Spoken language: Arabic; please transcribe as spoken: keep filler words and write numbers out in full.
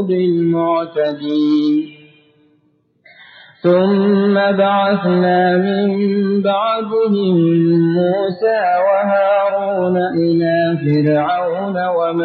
بالمعتدين ثم بعثنا من بعدهم موسى وهارون إلى فرعون وملئه